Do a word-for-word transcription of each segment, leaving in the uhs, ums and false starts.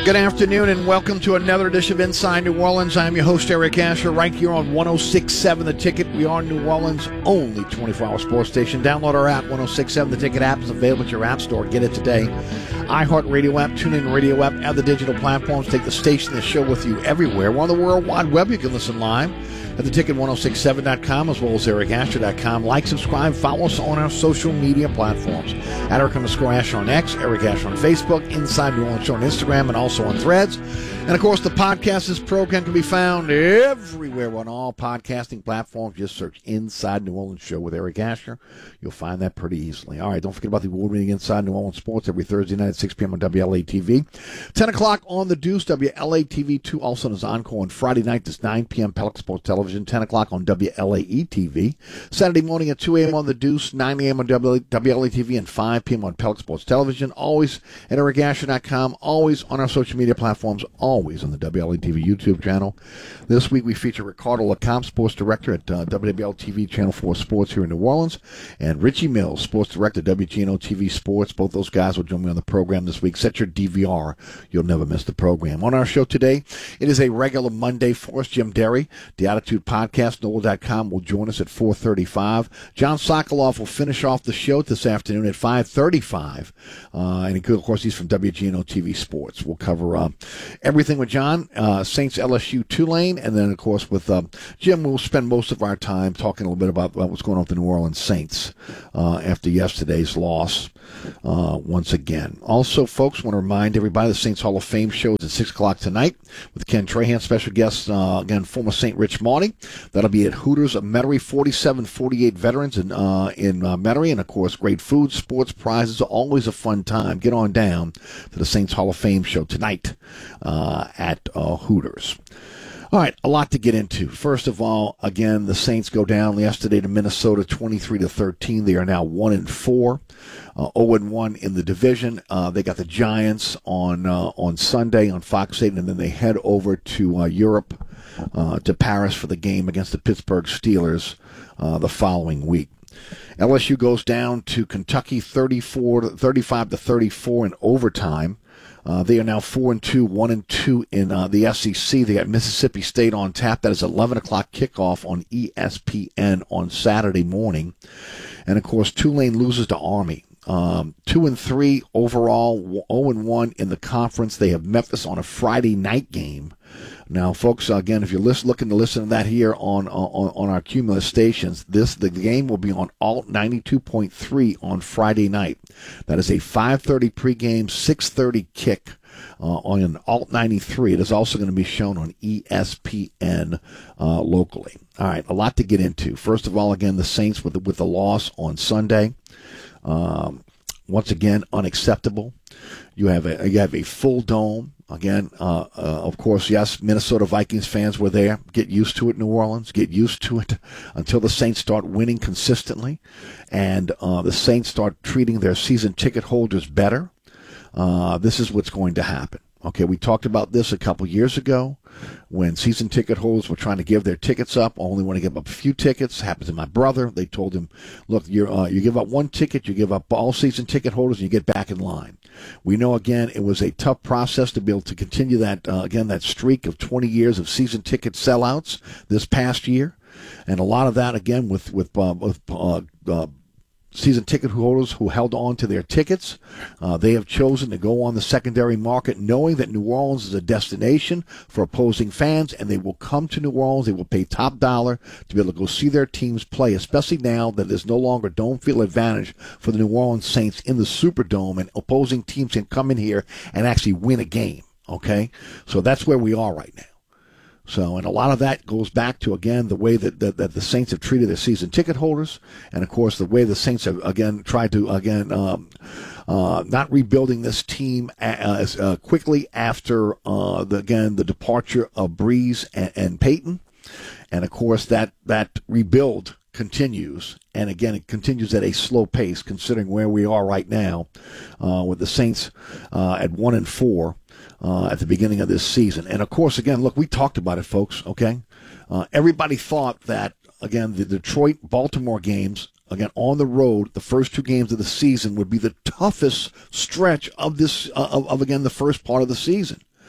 Good afternoon and welcome to another edition of Inside New Orleans. I'm your host, Eric Asher, right here on one oh six point seven The Ticket. We are New Orleans' only twenty-four hour sports station. Download our app, one oh six point seven The Ticket app is available at your app store. Get it today. iHeartRadio app, TuneIn Radio app, and the digital platforms. Take the station, the show with you everywhere. We're on the World Wide Web. You can listen live at the ticket ten sixty-seven dot com as well as eric asher dot com. Like, subscribe, follow us on our social media platforms. At Eric underscore Asher on X, Eric Asher on Facebook, Inside New Orleans Show on Instagram, and also on Threads. And, of course, the podcast, this program can be found everywhere on all podcasting platforms. Just search Inside New Orleans Show with Eric Asher. You'll find that pretty easily. All right, don't forget about the award-winning Inside New Orleans Sports every Thursday night at six p.m. on W L A T V. ten o'clock on the Deuce, W L A T V two, also on his encore on Friday night. That's nine p.m. Pelican Sports Television, ten o'clock on W L A E T V. Saturday morning at two a.m. on the Deuce, nine a.m. on W L A T V, and five p.m. on Pelican Sports Television. Always at eric asher dot com, always on our social media platforms, always on the W L A T V YouTube channel. This week we feature Ricardo LeCompte, Sports Director at uh, W W L T V Channel four Sports here in New Orleans, and Richie Mills, Sports Director at W G N O T V Sports. Both those guys will join me on the program this week. Set your D V R. You'll never miss the program. On our show today, it is a regular Monday for us. Jim Derry, The Attitude Podcast, N O L dot com, will join us at four thirty-five. John Sokoloff will finish off the show this afternoon at five thirty-five. Uh, and of course, he's from W G N O T V Sports. We'll cover uh, everything with John, uh, Saints, L S U, Tulane, and then, of course, with uh, Jim, we'll spend most of our time talking a little bit about, about what's going on with the New Orleans Saints uh, after yesterday's loss uh, once again. Also, folks, want to remind everybody the Saints Hall of Fame show is at six o'clock tonight with Ken Trahan, special guest, uh, again, former Saint Rich Marty. That'll be at Hooters of Metairie, forty-seven forty-eight veterans in, uh, in uh, Metairie, and, of course, great food, sports, prizes, always a fun time. Get on down to the Saints Hall of Fame show tonight uh, at uh, Hooters. All right, a lot to get into. First of all, again, the Saints go down yesterday to Minnesota, twenty-three to thirteen. They are now one and four, uh, zero and one in the division. Uh, they got the Giants on uh, on Sunday on Fox eight, and then they head over to uh, Europe, uh, to Paris for the game against the Pittsburgh Steelers uh, the following week. L S U goes down to Kentucky, thirty-four, thirty-five to thirty-four in overtime. Uh, they are now four and two, one and two in uh, the S E C. They got Mississippi State on tap. That is eleven o'clock kickoff on E S P N on Saturday morning. And of course, Tulane loses to Army. Um, two and three overall, zero and one in the conference. They have Memphis on a Friday night game. Now, folks, again, if you're list, looking to listen to that here on on, on our Cumulus stations, this the game will be on Alt ninety-two point three on Friday night. That is a five thirty pregame, six thirty kick uh, on an Alt ninety-three. It is also going to be shown on E S P N uh, locally. All right, a lot to get into. First of all, again, the Saints with the, with the loss on Sunday. Um, once again, unacceptable. You have a you have a full dome. Again, uh, uh, of course, yes, Minnesota Vikings fans were there. Get used to it, New Orleans. Get used to it until the Saints start winning consistently and uh, the Saints start treating their season ticket holders better. Uh, this is what's going to happen. Okay, we talked about this a couple years ago when season ticket holders were trying to give their tickets up. I only want to give up a few tickets. Happened to my brother. They told him, look, you're, uh, you give up one ticket, you give up all season ticket holders, and you get back in line. We know, again, it was a tough process to be able to continue that, uh, again, that streak of twenty years of season ticket sellouts this past year. And a lot of that, again, with, with, uh, with uh, uh, season ticket holders who held on to their tickets. Uh, they have chosen to go on the secondary market knowing that New Orleans is a destination for opposing fans, and they will come to New Orleans. They will pay top dollar to be able to go see their teams play, especially now that there's no longer dome field advantage for the New Orleans Saints in the Superdome, and opposing teams can come in here and actually win a game, okay? So that's where we are right now. So, and a lot of that goes back to, again, the way that, that, that the Saints have treated their season ticket holders. And, of course, the way the Saints have, again, tried to, again, um, uh, not rebuilding this team as uh, quickly after, uh, the, again, the departure of Breeze and, and Peyton. And, of course, that, that rebuild continues. And, again, it continues at a slow pace considering where we are right now uh, with the Saints uh, at one and four. Uh, at the beginning of this season. And, of course, again, look, we talked about it, folks, okay? Uh, everybody thought that, again, the Detroit-Baltimore games, again, on the road, the first two games of the season would be the toughest stretch of this, uh, of, of, again, the first part of the season.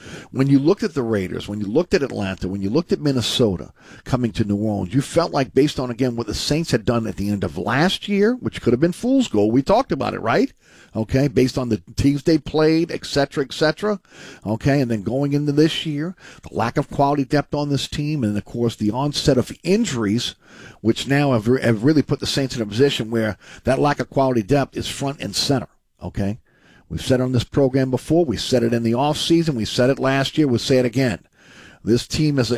When you looked at the Raiders, when you looked at Atlanta, when you looked at Minnesota coming to New Orleans, you felt like based on, again, what the Saints had done at the end of last year, which could have been fool's gold. We talked about it, right? Okay, based on the teams they played, et cetera, et cetera. Okay, and then going into this year, the lack of quality depth on this team, and, of course, the onset of injuries, which now have, have really put the Saints in a position where that lack of quality depth is front and center. Okay? We've said it on this program before. We said it in the offseason. We said it last year. We'll say it again. This team as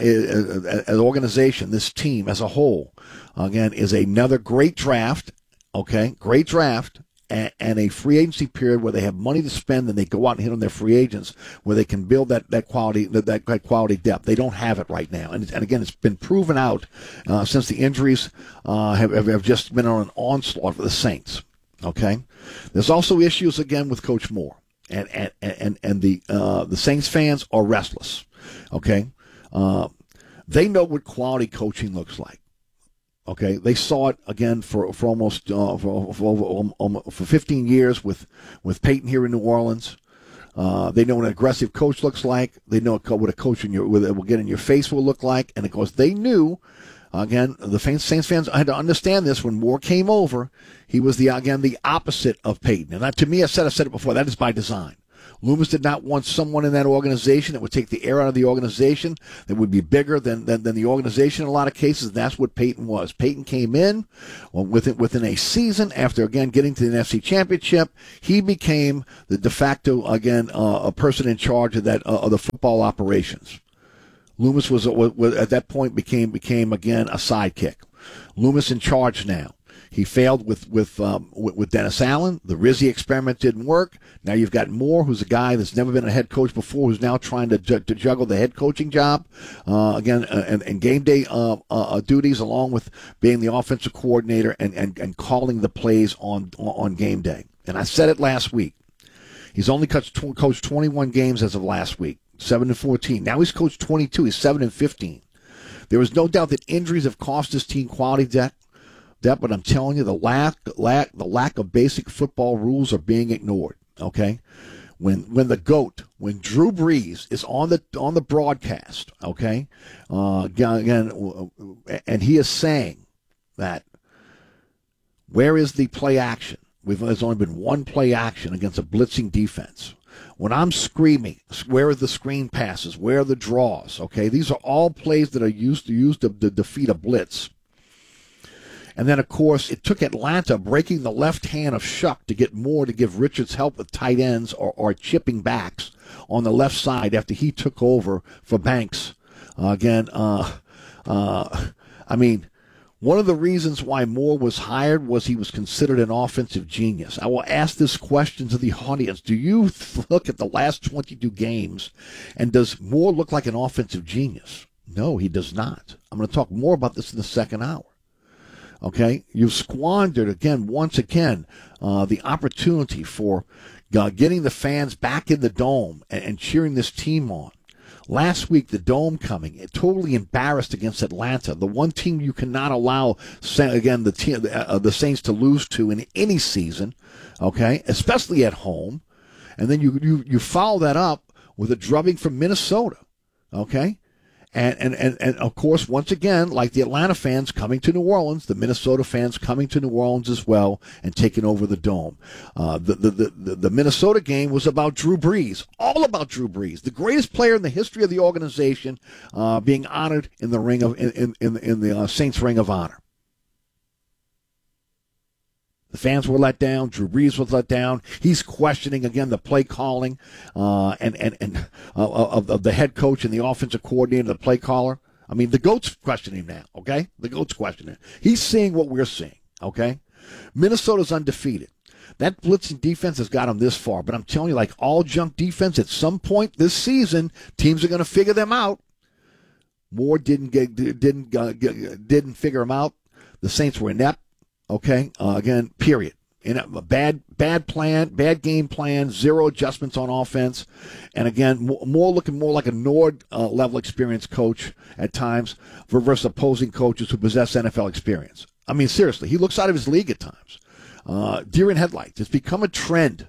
an organization, this team as a whole, again, is another great draft, okay, great draft, and, and a free agency period where they have money to spend and they go out and hit on their free agents where they can build that, that quality that, that quality depth. They don't have it right now. And, and again, it's been proven out uh, since the injuries uh, have, have just been on an onslaught for the Saints, okay? There's also issues, again, with Coach Moore. And and, and, and the uh, the Saints fans are restless, okay? Uh, they know what quality coaching looks like. Okay, they saw it again for for almost uh, for, for for fifteen years with with Peyton here in New Orleans. Uh, they know what an aggressive coach looks like. They know what a coach in your will get in your face will look like. And of course, they knew. Again, the Saints fans had to understand this when Moore came over. He was the again the opposite of Peyton. And that, to me, I said I said it before. That is by design. Loomis did not want someone in that organization that would take the air out of the organization, that would be bigger than than, than the organization in a lot of cases. That's what Peyton was. Peyton came in well, within, within a season after, again, getting to the N F C Championship. He became the de facto, again, uh, a person in charge of, that, uh, of the football operations. Loomis was, was at that point became, became again, a sidekick. Loomis in charge now. He failed with with, um, with with Dennis Allen. The Rizzi experiment didn't work. Now you've got Moore, who's a guy that's never been a head coach before, who's now trying to ju- to juggle the head coaching job uh, again uh, and, and game day uh, uh, duties, along with being the offensive coordinator and, and, and calling the plays on on game day. And I said it last week. He's only coached, coached twenty-one games as of last week, seven and fourteen. Now he's coached twenty-two. He's seven and fifteen. There is no doubt that injuries have cost his team quality depth. That, but I'm telling you, the lack, lack, the lack of basic football rules are being ignored. Okay, when when the GOAT, when Drew Brees is on the on the broadcast, okay, uh, again, and he is saying that where is the play action? We've, there's only been one play action against a blitzing defense. When I'm screaming, where are the screen passes? Where are the draws? Okay, these are all plays that are used to used to, to defeat a blitz. And then, of course, it took Atlanta breaking the left hand of Shuck to get Moore to give Richards help with tight ends or, or chipping backs on the left side after he took over for Banks. Uh, again, uh, uh, I mean, one of the reasons why Moore was hired was he was considered an offensive genius. I will ask this question to the audience. Do you look at the last twenty-two games, and does Moore look like an offensive genius? No, he does not. I'm going to talk more about this in the second hour. Okay, you've squandered, again, once again, uh, the opportunity for uh, getting the fans back in the Dome and, and cheering this team on. Last week, the Dome coming, it totally embarrassed against Atlanta, the one team you cannot allow, again, the, team, uh, the Saints to lose to in any season, okay, especially at home. And then you, you, you follow that up with a drubbing from Minnesota, okay? And, and, and, and, of course, once again, like the Atlanta fans coming to New Orleans, the Minnesota fans coming to New Orleans as well and taking over the Dome. Uh, the, the, the, the Minnesota game was about Drew Brees, all about Drew Brees, the greatest player in the history of the organization, uh, being honored in the ring of in, in, in the uh, Saints Ring of Honor. The fans were let down. Drew Brees was let down. He's questioning, again, the play calling uh, and, and, and uh, of, of the head coach and the offensive coordinator, the play caller. I mean, the GOAT's questioning him now, okay? The GOAT's questioning him. He's seeing what we're seeing, okay? Minnesota's undefeated. That blitzing defense has got them this far. But I'm telling you, like all junk defense, at some point this season, teams are going to figure them out. Moore didn't get, didn't uh, get, didn't figure them out. The Saints were inept. Okay, uh, again, period. In a bad, bad plan, bad game plan, zero adjustments on offense, and again, more, more looking more like a Nord uh, level experienced coach at times versus opposing coaches who possess N F L experience. I mean, seriously, he looks out of his league at times. Uh, deer in headlights. It's become a trend. It's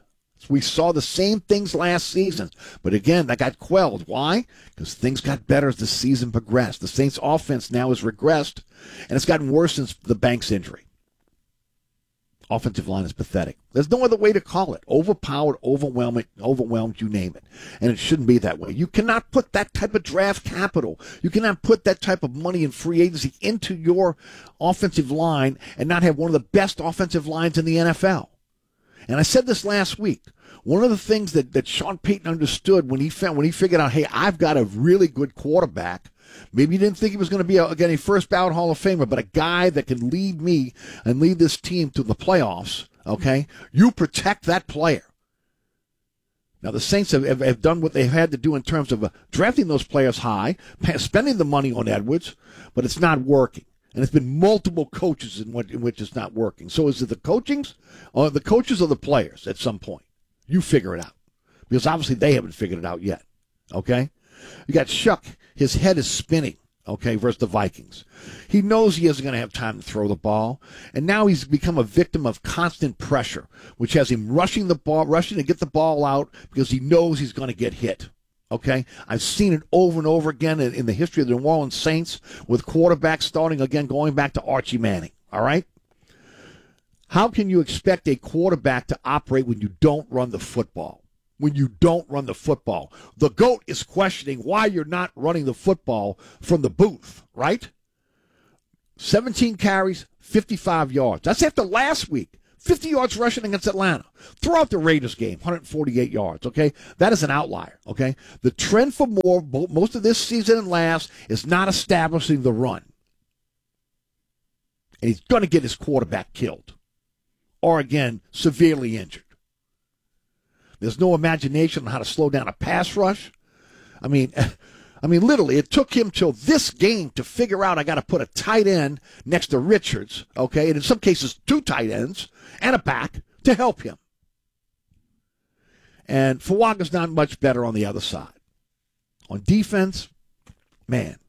We saw the same things last season. But again, that got quelled. Why? Because things got better as the season progressed. The Saints' offense now has regressed, and it's gotten worse since the Banks injury. Offensive line is pathetic. There's no other way to call it. Overpowered, overwhelming, overwhelmed, you name it. And it shouldn't be that way. You cannot put that type of draft capital, you cannot put that type of money in free agency into your offensive line and not have one of the best offensive lines in the N F L. And I said this last week. One of the things that, that Sean Payton understood when he found, when he figured out, hey, I've got a really good quarterback. Maybe he didn't think he was going to be, a, again, a first ballot Hall of Famer, but a guy that can lead me and lead this team to the playoffs, okay? You protect that player. Now, the Saints have, have, have done what they've had to do in terms of uh, drafting those players high, spending the money on Edwards, but it's not working. And it's been multiple coaches in, what, in which it's not working. So is it the coachings or the coaches or the players at some point? You figure it out. Because obviously they haven't figured it out yet, okay? You got Shuck. His head is spinning, okay, versus the Vikings. He knows he isn't going to have time to throw the ball, and now he's become a victim of constant pressure, which has him rushing the ball, rushing to get the ball out because he knows he's going to get hit, okay? I've seen it over and over again in, in the history of the New Orleans Saints with quarterbacks starting again, going back to Archie Manning, all right? How can you expect a quarterback to operate when you don't run the football? When you don't run the football. The GOAT is questioning why you're not running the football from the booth, right? seventeen carries, fifty-five yards. That's after last week. fifty yards rushing against Atlanta. Throw out the Raiders game, one hundred forty-eight yards, okay? That is an outlier, okay? The trend for more, most of this season and last, is not establishing the run. And he's going to get his quarterback killed. Or, again, severely injured. There's no imagination on how to slow down a pass rush. I mean, I mean, literally, it took him till this game to figure out I got to put a tight end next to Richards, okay, and in some cases two tight ends and a back to help him. And Fuaga's not much better on the other side. On defense, man,